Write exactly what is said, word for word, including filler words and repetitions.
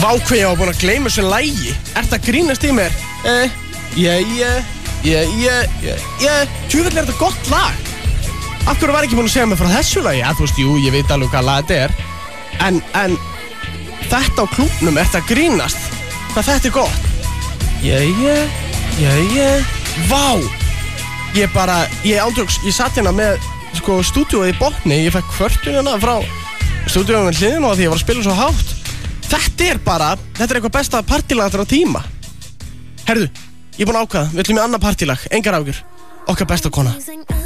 Vá hvað ég var búin að gleyma þessu lægi. Ertu að grínast í mér? Eh, yeah, yeah, yeah, yeah, yeah, yeah. Tjúvill er þetta gott lag. Af hverju var ekki búin að segja mig frá þessu lagi? Ja, þú veist, jú, ég veit alveg hvað lag þetta er. En, en, þetta á klúbnum, ertu að grínast? Hvað þetta er gott? Yeah, yeah, yeah, yeah. Vá! Ég bara, ég ándjóks, ég satt hérna með, sko, stúdíóið í botni. Ég fekk kvörtun hérna frá stúdíóið með hliðinu og því ég var að spila svo hátt. Þetta er bara, þetta er eitthvað besta partílag eftir á tíma. Herðu, ég er búin að ákvaða, við ætlum í annað partílag, engar ágjur. Okkar besta kona.